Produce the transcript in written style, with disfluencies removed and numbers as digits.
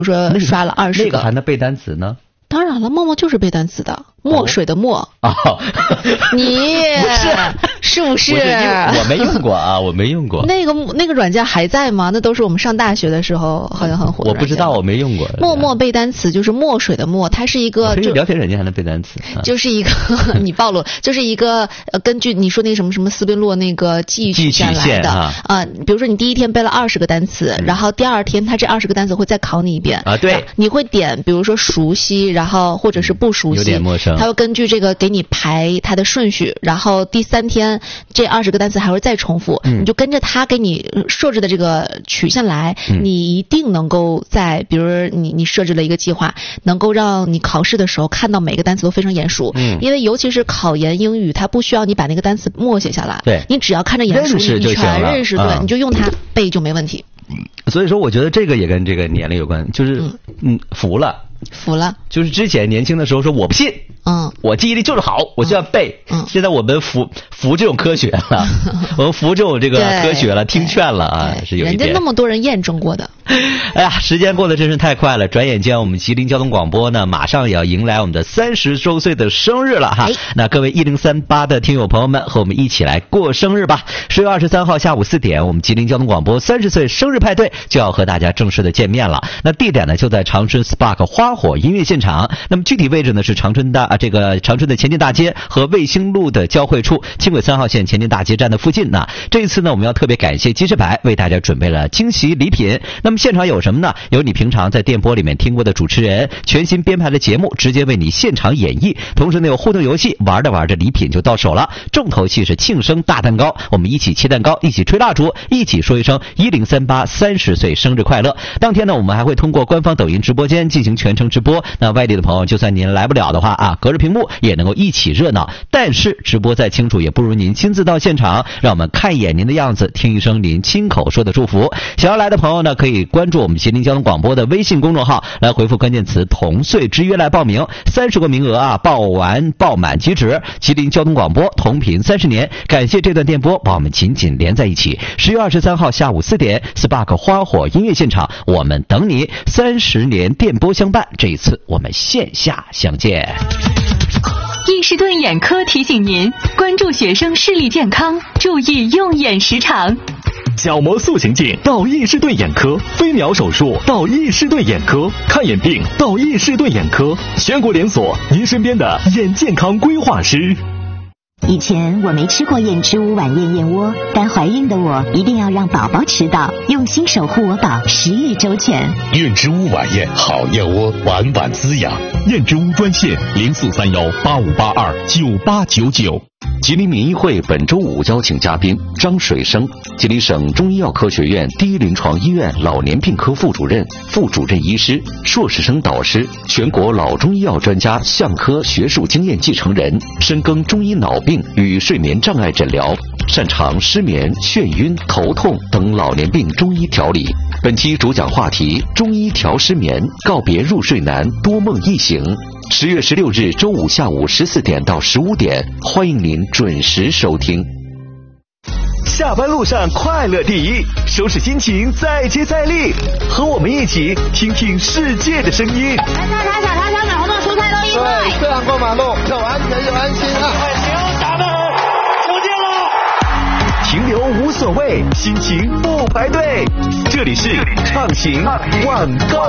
说刷了20个， 那个还能背单词呢？ 当然了，默默就是背单词的，墨水的墨。 哦， 你是不是？ 我没用过啊，我没用过。 那个软件还在吗？那都是我们上大学的时候好像很火的。 我不知道，我没用过。 默默背单词就是墨水的墨，它是一个就聊天软件还能背单词， 就是一个你暴露，就是一个根据你说那什么斯宾诺那个记忆曲线来的比如说你第一天背了20个单词，然后第二天它这20个单词会再考你一遍啊，对， 你会点比如说熟悉，然后或者是不熟悉， 有点陌生， 它会根据这个给你排它的顺序，然后第3天这20个单词还会再重复，你就跟着它给你设置的这个曲线来，你一定能够在比如你设置了一个计划，能够让你考试的时候看到每个单词都非常眼熟，因为尤其是考研英语，它不需要你把那个单词默写下来， 对， 你只要看着眼熟，你全认识，对，你就用它背就没问题。 所以说，我觉得这个也跟这个年龄有关，就是服了。就是之前年轻的时候说我不信，我记忆力就是好，我就要背。现在我们服这种科学了，我们服这种这个科学了，听劝了啊，是有一点。 人家那么多人验证过的。 哎呀，时间过得真是太快了，转眼间我们吉林交通广播呢，马上也要迎来我们的30周岁的生日了哈。那各位1038的听友朋友们，和我们一起来过生日吧！10月23号下午4点，我们吉林交通广播30岁生日派对就要和大家正式的见面了。那地点呢就在长春 Spark 花火音乐现场。那么具体位置呢是长春的前进大街和卫星路的交汇处，轻轨3号线前进大街站的附近呢。这一次呢，我们要特别感谢鸡翅牌为大家准备了惊喜礼品。那么现场有什么呢？有你平常在电波里面听过的主持人，全新编排的节目直接为你现场演绎，同时呢有互动游戏，玩着玩着礼品就到手了。重头戏是庆生大蛋糕，我们一起切蛋糕，一起吹蜡烛，一起说一声1038 30岁生日快乐。当天呢，我们还会通过官方抖音直播间进行全程直播。那外地的朋友，就算您来不了的话啊，隔着屏幕也能够一起热闹。但是直播再清楚，也不如您亲自到现场，让我们看一眼您的样子，听一声您亲口说的祝福。想要来的朋友呢，可以关注我们吉林交通广播的微信公众号，来回复关键词同岁之约来报名，30个名额啊，报完报满即止。吉林交通广播同频30年，感谢这段电波把我们紧紧连在一起。10月23号下午4点 Spark 花火音乐现场，我们等你，30年电波相伴，这一次我们线下相见。 易士顿眼科提醒您关注学生视力健康，注意用眼时长。 角膜塑形镜到易士顿眼科，飞秒手术到易士顿眼科，看眼病到易士顿眼科，全国连锁，您身边的眼健康规划师。 以前我没吃过燕之屋晚宴燕窝，但怀孕的我一定要让宝宝吃到，用心守护我宝，食欲周全。 燕之屋晚宴好燕窝，晚晚滋养。燕之屋专线043185829899。 吉林民医会本周5邀请嘉宾张水生，吉林省中医药科学院第一临床医院老年病科副主任、副主任医师、硕士生导师，全国老中医药专家相科学术经验继承人，深耕中医脑病与睡眠障碍诊疗，擅长失眠、眩晕、头痛等老年病中医调理。本期主讲话题：中医调失眠，告别入睡难，多梦易醒。10月16日周五下午14点到15点，欢迎您准时收听。 下班路上快乐第一，收拾心情再接再厉，和我们一起听听世界的声音。 小买红豆蔬菜都1块。 这样过马路又安全又安心啊！ 牛打得出镜了。 停留无所谓，心情不排队，这里是畅行晚高